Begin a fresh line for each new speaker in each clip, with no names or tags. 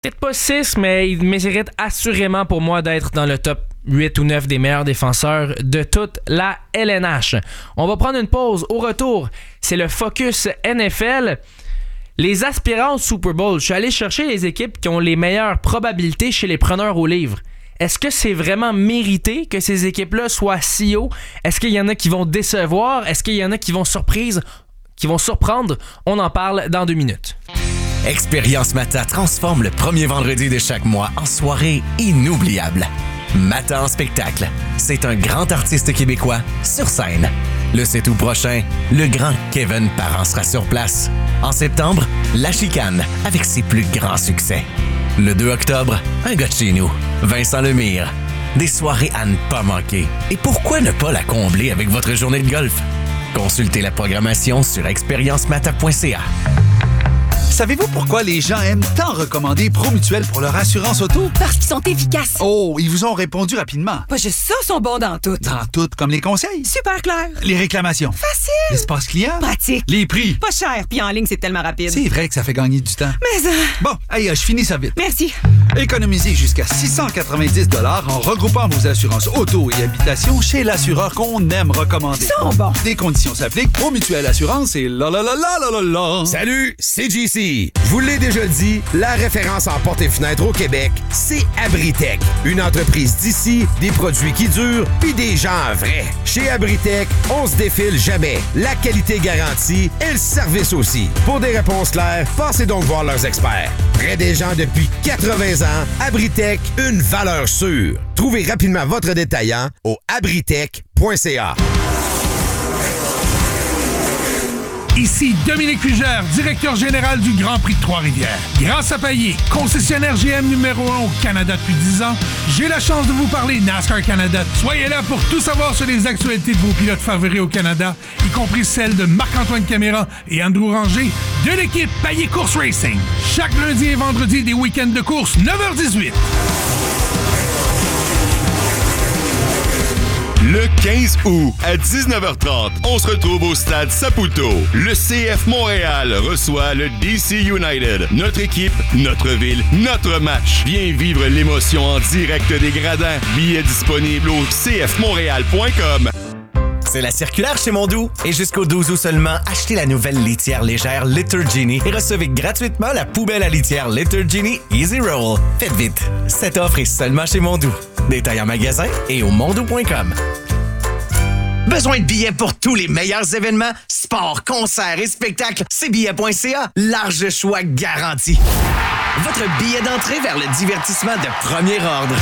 Peut-être pas 6, mais il mérite assurément pour moi d'être dans le top 8 ou 9 des meilleurs défenseurs de toute la LNH. On va prendre une pause. Au retour, c'est le Focus NFL. Les aspirants au Super Bowl, je suis allé chercher les équipes qui ont les meilleures probabilités chez les preneurs au livre. Est-ce que c'est vraiment mérité que ces équipes-là soient si haut? Est-ce qu'il y en a qui vont décevoir? Est-ce qu'il y en a qui vont surprendre? On en parle dans 2 minutes.
Expérience Mata transforme le premier vendredi de chaque mois en soirée inoubliable. Mata en spectacle. C'est un grand artiste québécois sur scène. Le 7 août prochain, le grand Kevin Parent sera sur place. En septembre, La Chicane avec ses plus grands succès. Le 2 octobre, un gars de chez nous, Vincent Lemire. Des soirées à ne pas manquer. Et pourquoi ne pas la combler avec votre journée de golf? Consultez la programmation sur expériencemata.ca.
Savez-vous pourquoi les gens aiment tant recommander ProMutuel pour leur assurance auto?
Parce qu'ils sont efficaces.
Oh, ils vous ont répondu rapidement.
Pas juste ça, sont bons dans tout.
Dans tout, comme les conseils.
Super clair.
Les réclamations.
Facile.
L'espace client.
Pratique.
Les prix.
Pas cher, puis en ligne, c'est tellement rapide.
C'est vrai que ça fait gagner du temps.
Mais
Bon, allez, je finis ça vite.
merci.
Économisez jusqu'à 690 $ en regroupant vos assurances auto et habitation chez l'assureur qu'on aime recommander.
Ils sont bons.
Des conditions s'appliquent. ProMutuel Assurance et la la la la la la la.
Salut, c'est JC. Je vous l'ai déjà dit, la référence en portes et fenêtres au Québec, c'est Abritech. Une entreprise d'ici, des produits qui durent, puis des gens vrais. Chez Abritech, on se défile jamais. La qualité garantie et le service aussi. Pour des réponses claires, passez donc voir leurs experts. Près des gens depuis 80 ans, Abritech, une valeur sûre. Trouvez rapidement votre détaillant au abritech.ca.
Ici Dominique Fugère, directeur général du Grand Prix de Trois-Rivières. Grâce à Payet, concessionnaire GM numéro 1 au Canada depuis 10 ans, j'ai la chance de vous parler NASCAR Canada. Soyez là pour tout savoir sur les actualités de vos pilotes favoris au Canada, y compris celles de Marc-Antoine Caméra et Andrew Ranger de l'équipe Payet Course Racing. Chaque lundi et vendredi des week-ends de course, 9h18.
Le 15 août à 19h30, on se retrouve au stade Saputo. Le CF Montréal reçoit le DC United. Notre équipe, notre ville, notre match. Viens vivre l'émotion en direct des gradins. Billets disponibles au cfmontréal.com.
C'est la circulaire chez Mondou. Et jusqu'au 12 août seulement, achetez la nouvelle litière légère Litter Genie et recevez gratuitement la poubelle à litière Litter Genie Easy Roll. Faites vite, cette offre est seulement chez Mondou. Détail en magasin et au mondou.com. Besoin de billets pour tous les meilleurs événements, sports, concerts et spectacles? C'est billets.ca. Large choix garanti. Votre billet d'entrée vers le divertissement de premier ordre.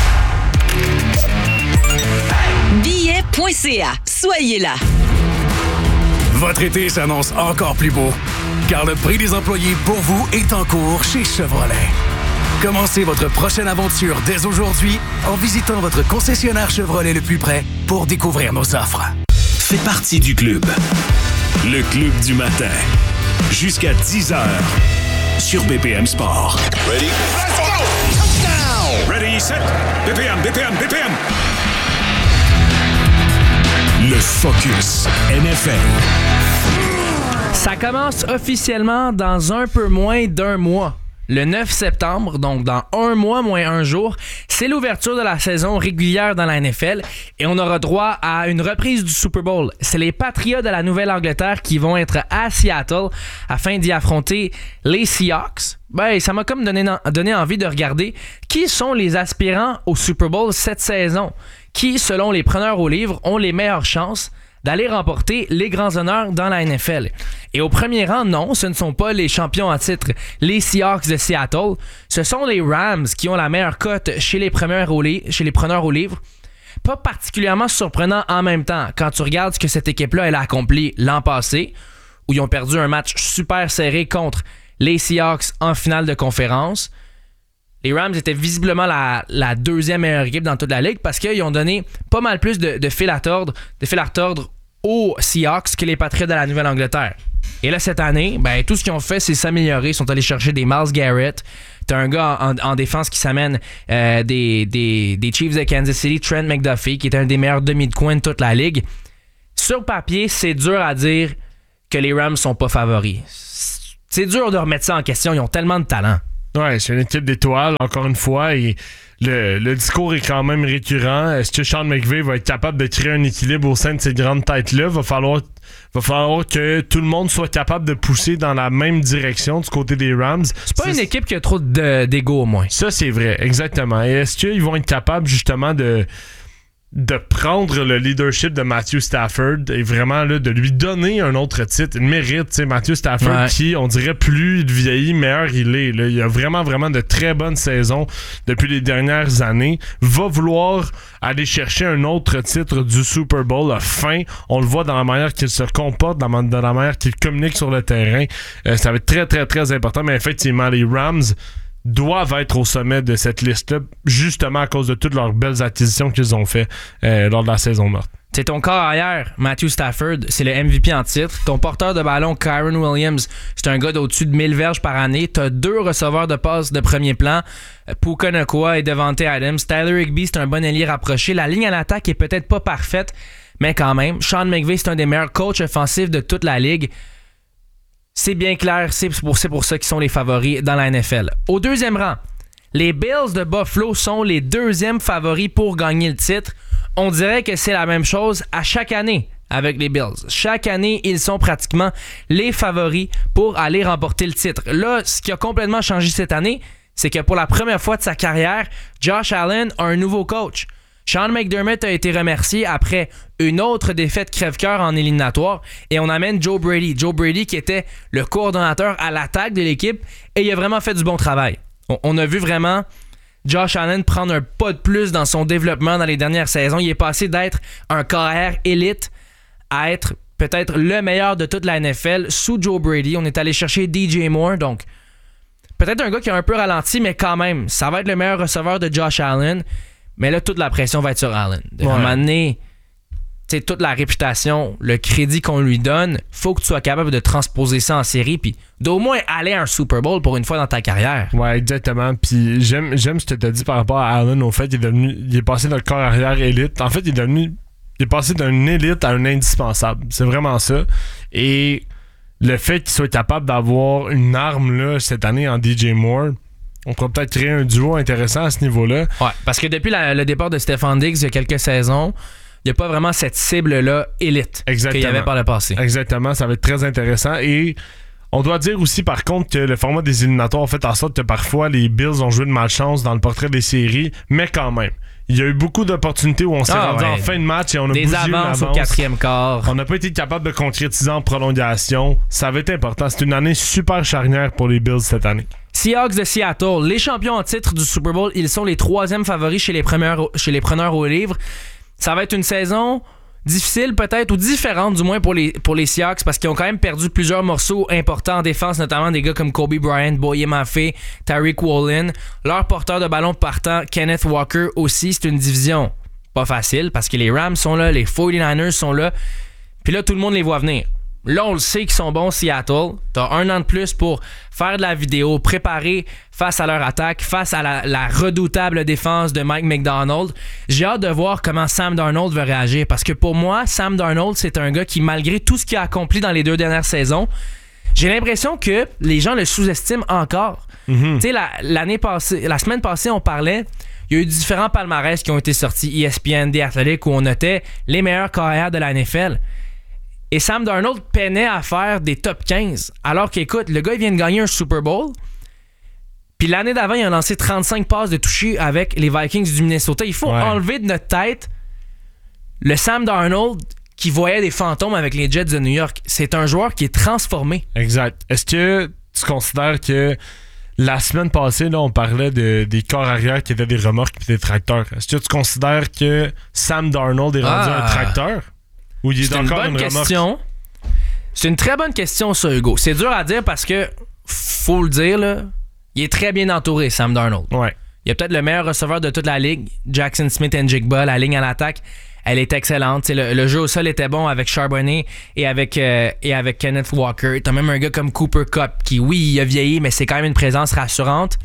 Billets.ca. Soyez là.
Votre été s'annonce encore plus beau, car le prix des employés pour vous est en cours chez Chevrolet. Commencez votre prochaine aventure dès aujourd'hui en visitant votre concessionnaire Chevrolet le plus près pour découvrir nos offres.
Fais partie du club. Le club du matin. Jusqu'à 10h. Sur BPM Sport.
Ready?
Let's go! Touchdown! Ready, set. BPM. Le Focus NFL.
Ça commence officiellement dans un peu moins d'un mois. Le 9 septembre, donc dans un mois moins un jour, c'est l'ouverture de la saison régulière dans la NFL et on aura droit à une reprise du Super Bowl. C'est les Patriots de la Nouvelle-Angleterre qui vont être à Seattle afin d'y affronter les Seahawks. Ben, ça m'a comme donné envie de regarder qui sont les aspirants au Super Bowl cette saison, qui, selon les preneurs au livre, ont les meilleures chances d'aller remporter les grands honneurs dans la NFL. Et au premier rang, non, ce ne sont pas les champions en titre, les Seahawks de Seattle. Ce sont les Rams qui ont la meilleure cote chez les preneurs au livre. Pas particulièrement surprenant en même temps, quand tu regardes ce que cette équipe-là elle a accompli l'an passé, où ils ont perdu un match super serré contre les Seahawks en finale de conférence. Les Rams étaient visiblement la deuxième meilleure équipe dans toute la ligue parce qu'ils ont donné pas mal plus de fil à tordre aux Seahawks que les Patriots de la Nouvelle-Angleterre. Et là, cette année, ben, tout ce qu'ils ont fait, c'est s'améliorer. Ils sont allés chercher des Myles Garrett. T'as un gars en défense qui s'amène des Chiefs de Kansas City, Trent McDuffie, qui est un des meilleurs demi de coin de toute la ligue. Sur papier, c'est dur à dire que les Rams sont pas favoris. C'est dur de remettre ça en question. Ils ont tellement de talent.
Ouais, c'est une équipe d'étoiles, encore une fois, et le discours est quand même récurrent. Est-ce que Sean McVay va être capable de créer un équilibre au sein de ces grandes têtes-là? Va falloir que tout le monde soit capable de pousser dans la même direction du côté des Rams.
C'est pas une équipe qui a trop d'ego au moins.
Ça, c'est vrai, exactement. Et est-ce qu'ils vont être capables justement de prendre le leadership de Matthew Stafford et vraiment là, de lui donner un autre titre, une mérite, Matthew Stafford qui, on dirait, plus il vieillit, meilleur il est. Là. Il a vraiment de très bonnes saisons depuis les dernières années. Va vouloir aller chercher un autre titre du Super Bowl fin. On le voit dans la manière qu'il se comporte, dans la manière qu'il communique sur le terrain. Ça va être très, très, très important. Mais effectivement, les Rams doivent être au sommet de cette liste-là, justement à cause de toutes leurs belles acquisitions qu'ils ont fait lors de la saison morte.
C'est ton corps arrière, Matthew Stafford, c'est le MVP en titre. Ton porteur de ballon, Kyren Williams, c'est un gars d'au-dessus de 1000 verges par année. T'as 2 receveurs de passe de premier plan, Puka Nacua et Devontae Adams. Tyler Higbee, c'est un bon ailier rapproché. La ligne à l'attaque est peut-être pas parfaite, mais quand même. Sean McVay, c'est un des meilleurs coachs offensifs de toute la ligue. C'est bien clair, c'est pour ça qu'ils sont les favoris dans la NFL. Au deuxième rang, les Bills de Buffalo sont les deuxièmes favoris pour gagner le titre. On dirait que c'est la même chose à chaque année avec les Bills. Chaque année, ils sont pratiquement les favoris pour aller remporter le titre. Là, ce qui a complètement changé cette année, c'est que pour la première fois de sa carrière, Josh Allen a un nouveau coach. Sean McDermott a été remercié après une autre défaite crève-cœur en éliminatoire et on amène Joe Brady. Joe Brady qui était le coordonnateur à l'attaque de l'équipe et il a vraiment fait du bon travail. On a vu vraiment Josh Allen prendre un pas de plus dans son développement dans les dernières saisons. Il est passé d'être un carrière élite à être peut-être le meilleur de toute la NFL sous Joe Brady. On est allé chercher DJ Moore, donc peut-être un gars qui a un peu ralenti, mais quand même, ça va être le meilleur receveur de Josh Allen. Mais là, toute la pression va être sur Allen. À un moment donné, toute la réputation, le crédit qu'on lui donne, faut que tu sois capable de transposer ça en série puis d'au moins aller à un Super Bowl pour une fois dans ta carrière.
Ouais, exactement. Puis j'aime ce que tu as dit par rapport à Allen. Au fait, il est passé d'un corps arrière élite. En fait, il est passé d'un élite à un indispensable. C'est vraiment ça. Et le fait qu'il soit capable d'avoir une arme là, cette année en DJ Moore, on pourrait peut-être créer un duo intéressant à ce niveau-là.
Ouais, parce que depuis le départ de Stephon Diggs il y a quelques saisons, il n'y a pas vraiment cette cible-là élite qu'il y avait par le passé.
Exactement, ça va être très intéressant. Et on doit dire aussi, par contre, que le format des éliminatoires a fait en sorte que parfois les Bills ont joué de malchance dans le portrait des séries, mais quand même. Il y a eu beaucoup d'opportunités où on s'est rendu en fin de match et on a bougé
des avances au 4e quart.
On n'a pas été capable de concrétiser en prolongation. Ça va être important. C'est une année super charnière pour les Bills cette année.
Seahawks de Seattle, les champions en titre du Super Bowl, ils sont les 3e favoris chez les preneurs au livre. Ça va être une saison difficile peut-être, ou différente du moins pour les Seahawks, parce qu'ils ont quand même perdu plusieurs morceaux importants en défense, notamment des gars comme Kobe Bryant, Boye Mafe, Tariq Woolen. Leur porteur de ballon partant, Kenneth Walker aussi. C'est une division pas facile parce que les Rams sont là, les 49ers sont là, puis là tout le monde les voit venir. Là, on le sait qu'ils sont bons, Seattle. T'as 1 an de plus pour faire de la vidéo, préparer face à leur attaque, face à la redoutable défense de Mike McDonald. J'ai hâte de voir comment Sam Darnold va réagir, parce que pour moi, Sam Darnold, c'est un gars qui, malgré tout ce qu'il a accompli dans les 2 dernières saisons, j'ai l'impression que les gens le sous-estiment encore. Tu sais, la semaine passée, on parlait, il y a eu différents palmarès qui ont été sortis, ESPN, The Athletic, où on notait les meilleurs carrières de la NFL. Et Sam Darnold peinait à faire des top 15. Alors qu'écoute, le gars, il vient de gagner un Super Bowl. Puis l'année d'avant, il a lancé 35 passes de toucher avec les Vikings du Minnesota. Il faut enlever de notre tête le Sam Darnold qui voyait des fantômes avec les Jets de New York. C'est un joueur qui est transformé.
Exact. Est-ce que tu considères que la semaine passée, là, on parlait des corps arrière qui étaient des remorques et des tracteurs. Est-ce que tu considères que Sam Darnold est rendu un tracteur? Ou il est encore une question.
C'est une très bonne question, ça, Hugo. C'est dur à dire parce que, faut le dire, là, il est très bien entouré, Sam Darnold.
Ouais.
Il a peut-être le meilleur receveur de toute la ligue, Jackson Smith-Njigba. La ligne à l'attaque, elle est excellente. Le jeu au sol était bon avec Charbonnet et avec Kenneth Walker. T'as même un gars comme Cooper Kupp qui, oui, il a vieilli, mais c'est quand même une présence rassurante.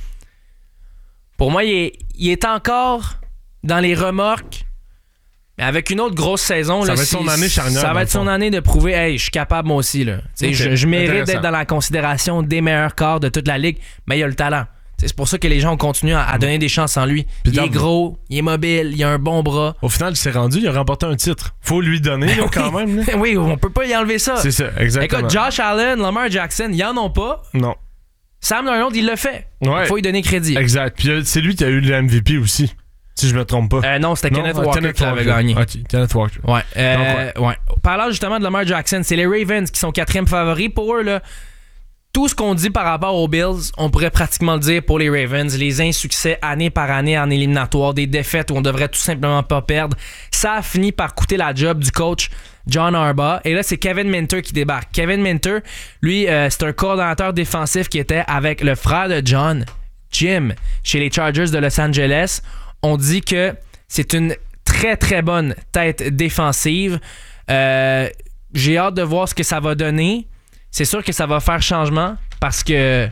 Pour moi, il est encore dans les remorques. Mais avec une autre grosse saison,
ça va être son année charnière.
Ça va être son année de prouver, hey, je suis capable moi aussi. Là. Okay, je mérite d'être dans la considération des meilleurs corps de toute la ligue, mais il a le talent. C'est pour ça que les gens ont continué à donner des chances en lui. Il est gros, il est mobile, il a un bon bras.
Au final, il s'est rendu, il a remporté un titre. Faut lui donner là, quand même. Là.
Oui, on peut pas y enlever ça.
C'est ça, exactement.
Écoute, Josh Allen, Lamar Jackson, ils en ont pas.
Non.
Sam Darnold, il l'a fait.
Ouais.
Il faut lui donner crédit.
Exact. Puis c'est lui qui a eu le MVP aussi, si je me trompe pas.
Non, c'était Kenneth Walker qui l'avait gagné.
Ok, Kenneth Walker.
Ouais. Parlant justement de Lamar Jackson, c'est les Ravens qui sont 4e favoris. Pour eux, là, tout ce qu'on dit par rapport aux Bills, on pourrait pratiquement le dire pour les Ravens. Les insuccès année par année en éliminatoire, des défaites où on devrait tout simplement pas perdre. Ça a fini par coûter la job du coach John Harbaugh. Et là, c'est Kevin Minter qui débarque. Kevin Minter, lui, c'est un coordonnateur défensif qui était avec le frère de John, Jim, chez les Chargers de Los Angeles. On dit que c'est une très, très bonne tête défensive. J'ai hâte de voir ce que ça va donner. C'est sûr que ça va faire changement parce que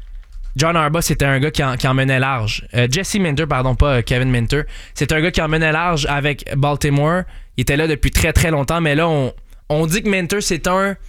John Harbaugh, c'était un gars qui en menait large. Jesse Minter, pardon, pas Kevin Minter. C'est un gars qui en menait large avec Baltimore. Il était là depuis très, très longtemps, mais là, on dit que Minter, c'est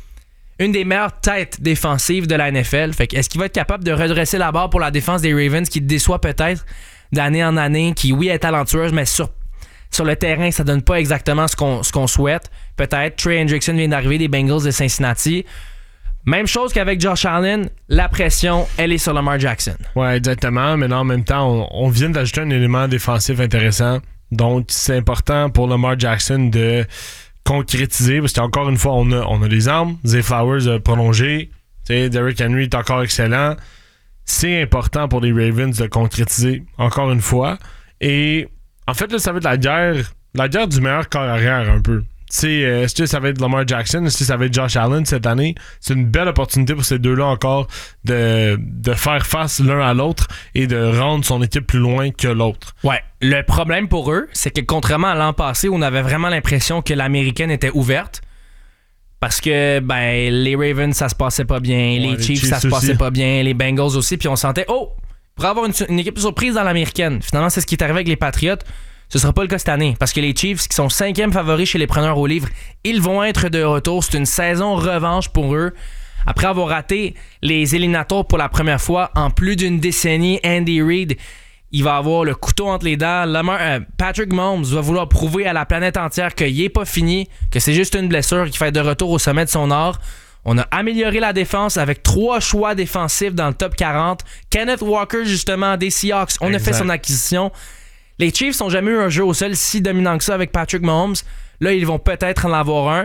une des meilleures têtes défensives de la NFL. Fait que est-ce qu'il va être capable de redresser la barre pour la défense des Ravens qui déçoit peut-être d'année en année, qui, oui, est talentueuse, mais sur le terrain, ça donne pas exactement ce qu'on souhaite. Peut-être. Trey Hendrickson vient d'arriver des Bengals de Cincinnati. Même chose qu'avec Josh Allen, la pression, elle est sur Lamar Jackson.
Ouais, exactement. Mais là, en même temps, on vient d'ajouter un élément défensif intéressant. Donc, c'est important pour Lamar Jackson de concrétiser. Parce qu'encore une fois, on a les armes. Zay Flowers a prolongé. Derrick Henry est encore excellent. C'est important pour les Ravens de concrétiser, encore une fois. Et en fait, là, ça va être la guerre du meilleur corps arrière un peu. Est-ce que ça va être Lamar Jackson? Est-ce que ça va être Josh Allen cette année? C'est une belle opportunité pour ces deux-là encore de faire face l'un à l'autre et de rendre son équipe plus loin que l'autre.
Ouais. Le problème pour eux, c'est que contrairement à l'an passé où on avait vraiment l'impression que l'américaine était ouverte, parce que les Ravens, ça se passait pas bien, les Chiefs, ça se passait pas bien, les Bengals aussi, puis on sentait, pour avoir une équipe surprise dans l'américaine. Finalement, c'est ce qui est arrivé avec les Patriots. Ce sera pas le cas cette année, parce que les Chiefs, qui sont 5e favoris chez les preneurs au livre, ils vont être de retour. C'est une saison revanche pour eux. Après avoir raté les éliminatoires pour la première fois en plus d'une décennie, Andy Reid, il va avoir le couteau entre les dents. Patrick Mahomes va vouloir prouver à la planète entière qu'il n'est pas fini, que c'est juste une blessure, qu'il fait de retour au sommet de son art. On a amélioré la défense avec 3 choix défensifs dans le top 40. Kenneth Walker, justement, des Seahawks, on a fait son acquisition. Les Chiefs n'ont jamais eu un jeu au sol si dominant que ça avec Patrick Mahomes. Là, ils vont peut-être en avoir un.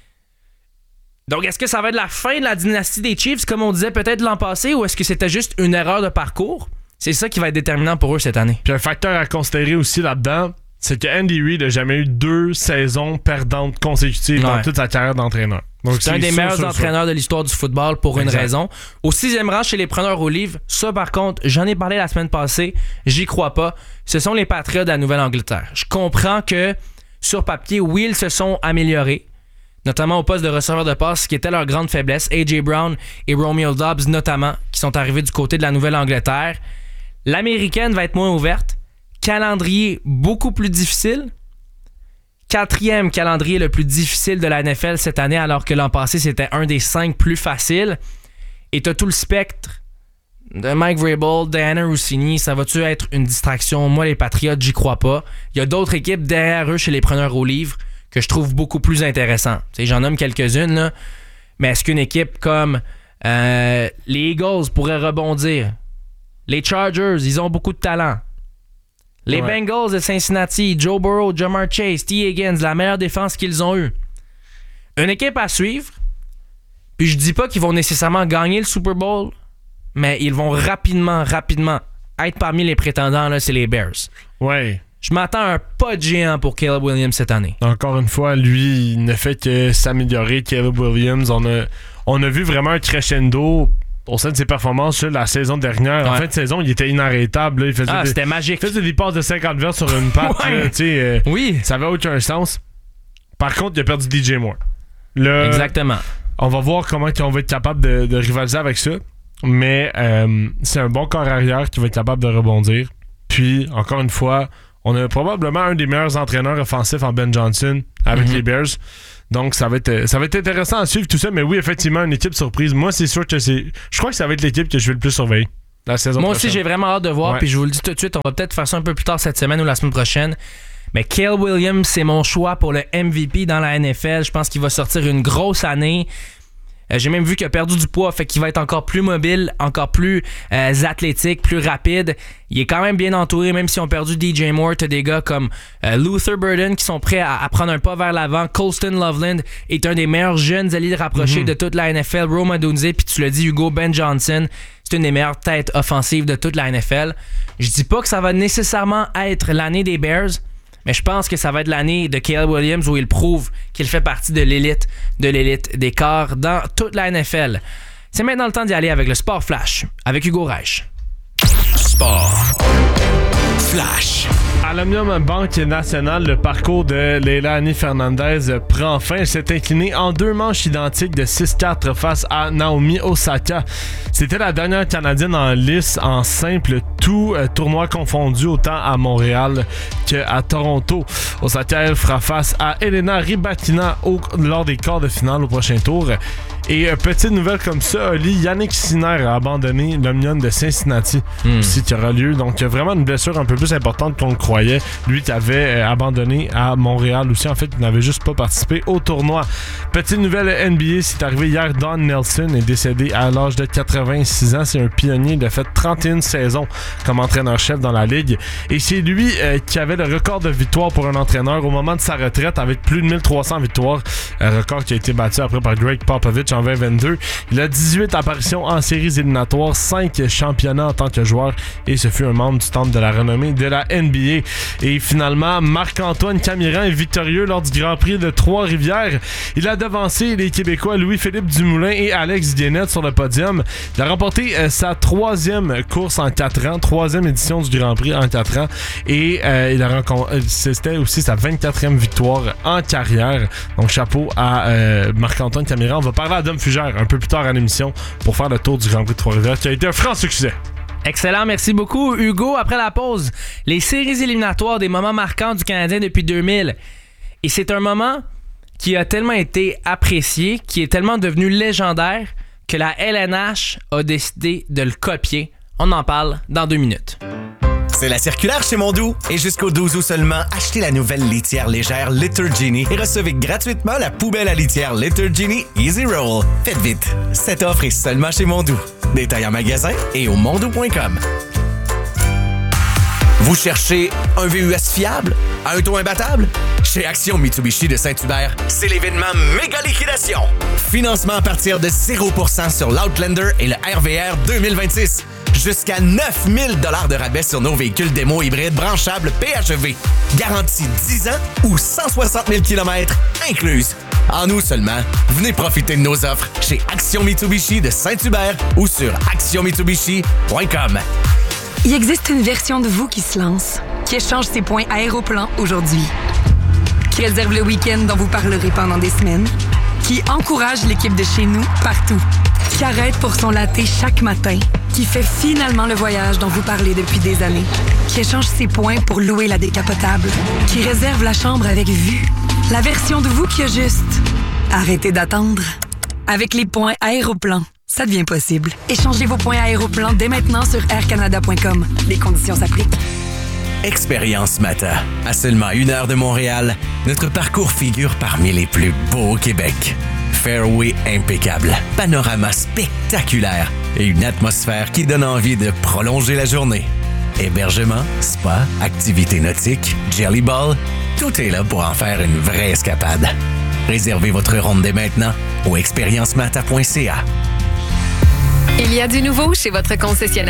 Donc, est-ce que ça va être la fin de la dynastie des Chiefs, comme on disait peut-être l'an passé, ou est-ce que c'était juste une erreur de parcours? C'est ça qui va être déterminant pour eux cette année.
Puis un facteur à considérer aussi là-dedans, c'est que Andy Reid n'a jamais eu 2 saisons perdantes consécutives dans toute sa carrière d'entraîneur. Donc,
c'est un des meilleurs entraîneurs de l'histoire du football pour une raison. Au 6e rang chez les preneurs au livre, ça par contre, j'en ai parlé la semaine passée, j'y crois pas. Ce sont les Patriots de la Nouvelle-Angleterre. Je comprends que sur papier, oui, ils se sont améliorés, notamment au poste de receveur de passe, qui était leur grande faiblesse. A.J. Brown et Romeo Doubs notamment, qui sont arrivés du côté de la Nouvelle-Angleterre. L'américaine va être moins ouverte. Calendrier beaucoup plus difficile. 4e calendrier le plus difficile de la NFL cette année, alors que l'an passé, c'était un des 5 plus faciles. Et t'as tout le spectre de Mike Vrabel, Diana Rossini. Ça va-tu être une distraction? Moi, les Patriots, j'y crois pas. Il y a d'autres équipes derrière eux chez les preneurs au livre que je trouve beaucoup plus intéressantes. J'en nomme quelques-unes, là. Mais est-ce qu'une équipe comme les Eagles pourrait rebondir? Les Chargers, ils ont beaucoup de talent. Les Bengals de Cincinnati, Joe Burrow, Jamar Chase, T. Higgins, la meilleure défense qu'ils ont eue. Une équipe à suivre. Puis je dis pas qu'ils vont nécessairement gagner le Super Bowl, mais ils vont rapidement être parmi les prétendants, là, c'est les Bears.
Ouais.
Je m'attends à un pas de géant pour Caleb Williams cette année.
Encore une fois, lui, il ne fait que s'améliorer. Caleb Williams, on a vu vraiment un crescendo au sein de ses performances sur la saison dernière. Ouais. En fin de saison, il était inarrêtable. Là.
C'était magique.
Il faisait des passes de 50 verges sur une patte.
Oui.
Ça avait aucun sens. Par contre, il a perdu DJ Moore. Là,
exactement.
On va voir comment on va être capable de rivaliser avec ça. Mais c'est un bon corps arrière qui va être capable de rebondir. Puis, encore une fois, on a probablement un des meilleurs entraîneurs offensifs en Ben Johnson avec les Bears. Donc, ça va être intéressant à suivre tout ça. Mais oui, effectivement, une équipe surprise. Moi, c'est sûr que je crois que ça va être l'équipe que je vais le plus surveiller. la saison
Moi
prochaine.
aussi, j'ai vraiment hâte de voir.
Ouais.
Puis je vous le dis tout de suite, on va peut-être faire ça un peu plus tard cette semaine ou la semaine prochaine. Mais Caleb Williams, c'est mon choix pour le MVP dans la NFL. Je pense qu'il va sortir une grosse année. J'ai même vu qu'il a perdu du poids, fait qu'il va être encore plus mobile, encore plus athlétique, plus rapide. Il est quand même bien entouré, même si on a perdu DJ Moore. T'as des gars comme Luther Burden qui sont prêts à prendre un pas vers l'avant. Colston Loveland est un des meilleurs jeunes alliés rapprochés de toute la NFL. Rome Odunze, puis tu l'as dit, Hugo Ben Johnson, c'est une des meilleures têtes offensives de toute la NFL. Je dis pas que ça va nécessairement être l'année des Bears, mais je pense que ça va être l'année de Caleb Williams où il prouve qu'il fait partie de l'élite des corps dans toute la NFL. C'est maintenant le temps d'y aller avec le Sport Flash, avec Hugo Reich.
Sport Flash.
À l'Omnium Banque Nationale, le parcours de Leilani Fernandez prend fin. Elle s'est inclinée en 2 manches identiques de 6-4 face à Naomi Osaka. C'était la dernière Canadienne en lice en simple, tout tournoi confondu, autant à Montréal qu'à Toronto. Osaka, elle, fera face à Elena Rybakina lors des quarts de finale au prochain tour. Et petite nouvelle comme ça, Oli, Yannick Sinner a abandonné l'Omnium de Cincinnati aussi qui aura lieu. Donc vraiment une blessure un peu plus importante qu'on le croyait. Lui qui avait abandonné à Montréal aussi. En fait, il n'avait juste pas participé au tournoi. Petite nouvelle NBA, c'est arrivé hier. Don Nelson est décédé à l'âge de 86 ans. C'est un pionnier. Il a fait 31 saisons comme entraîneur-chef dans la ligue. Et c'est lui qui avait le record de victoires pour un entraîneur au moment de sa retraite avec plus de 1300 victoires. Un record qui a été battu après par Greg Popovich en 2022. Il a 18 apparitions en séries éliminatoires, 5 championnats en tant que joueur et ce fut un membre du temple de la renommée de la NBA. Et finalement, Marc-Antoine Camiran est victorieux lors du Grand Prix de Trois-Rivières. Il a devancé les Québécois Louis-Philippe Dumoulin et Alex Guénette sur le podium. Il a remporté sa 3e course en 4 ans, 3e édition du Grand Prix en 4 ans et c'était aussi sa 24e victoire en carrière. Donc chapeau à Marc-Antoine Camiran. On va parler à Dom Fugère un peu plus tard à l'émission pour faire le tour du Grand Prix de Trois-Rivières qui a été un franc succès.
Excellent, merci beaucoup Hugo. Après la pause, les séries éliminatoires des moments marquants du Canadien depuis 2000. Et c'est un moment qui a tellement été apprécié, qui est tellement devenu légendaire que la LNH a décidé de le copier. On en parle dans 2 minutes.
C'est la circulaire chez Mondou. Et jusqu'au 12 août seulement, achetez la nouvelle litière légère Litter Genie et recevez gratuitement la poubelle à litière Litter Genie Easy Roll. Faites vite, cette offre est seulement chez Mondou. Détail en magasin et au mondou.com. Vous cherchez un VUS fiable? Un taux imbattable? Chez Action Mitsubishi de Saint-Hubert, c'est l'événement méga liquidation. Financement à partir de 0% sur l'Outlander et le RVR 2026. Jusqu'à 9 000 $ de rabais sur nos véhicules démo hybrides branchables PHEV. Garantie 10 ans ou 160 000 km incluses. En août seulement, venez profiter de nos offres chez Action Mitsubishi de Saint-Hubert ou sur actionmitsubishi.com.
Il existe une version de vous qui se lance, qui échange ses points Aéroplan aujourd'hui, qui réserve le week-end dont vous parlerez pendant des semaines, qui encourage l'équipe de chez nous partout, qui arrête pour son latte chaque matin, qui fait finalement le voyage dont vous parlez depuis des années, qui échange ses points pour louer la décapotable, qui réserve la chambre avec vue, la version de vous qui a juste arrêtez d'attendre. Avec les points Aéroplan, ça devient possible. Échangez vos points Aéroplan dès maintenant sur aircanada.com. Les conditions s'appliquent.
Expérience Mata. À seulement 1 heure de Montréal, notre parcours figure parmi les plus beaux au Québec. Fairway impeccable, panorama spectaculaire et une atmosphère qui donne envie de prolonger la journée. Hébergement, spa, activités nautiques, jelly ball, tout est là pour en faire une vraie escapade. Réservez votre ronde dès maintenant au expériencemata.ca.
Il y a du nouveau chez votre concessionnaire.